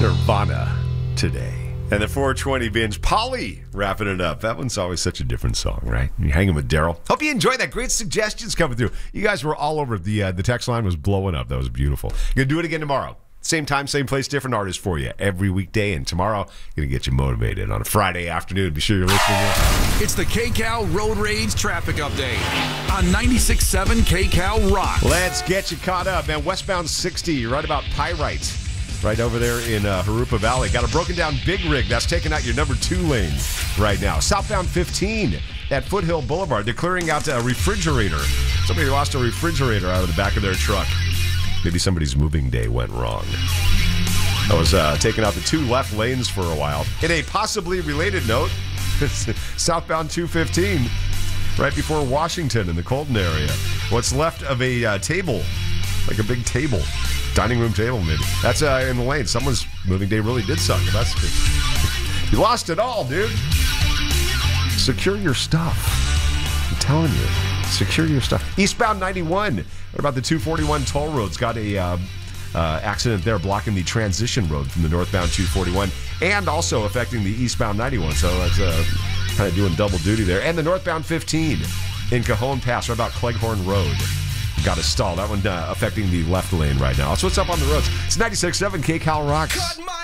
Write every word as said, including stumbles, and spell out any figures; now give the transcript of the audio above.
Nirvana today. And the four twenty binge, Polly wrapping it up. That one's always such a different song, right? You're hanging with Daryl. Hope you enjoyed that. Great suggestions coming through. You guys were all over. The uh, the text line was blowing up. That was beautiful. You're going to do it again tomorrow. Same time, same place, different artist for you every weekday. And tomorrow, going to get you motivated on a Friday afternoon. Be sure you're listening in. It's the K-Cal Road Rage Traffic Update on ninety-six point seven K-Cal Rock. Let's get you caught up, man. Westbound sixty, right about Pyrite. Right over there in uh, Harupa Valley. Got a broken down big rig that's taking out your number two lane right now. Southbound fifteen at Foothill Boulevard. They're clearing out a refrigerator. Somebody lost a refrigerator out of the back of their truck. Maybe somebody's moving day went wrong. I was uh, taking out the two left lanes for a while. In a possibly related note, southbound two fifteen, right before Washington in the Colton area. What's left of a uh, table, like a big table. Dining room table, maybe. That's uh, in the lane. Someone's moving day really did suck. That's good. You lost it all, dude. Secure your stuff. I'm telling you. Secure your stuff. Eastbound ninety-one. What about the two forty-one toll roads? Got a uh, uh, accident there blocking the transition road from the northbound two forty-one and also affecting the eastbound ninety-one. So that's uh, kind of doing double duty there. And the northbound fifteen in Cajon Pass, right about Cleghorn Road. Got a stall. That one uh, affecting the left lane right now. That's what's up on the roads. It's ninety-six point seven K-Cal Rock. Cut my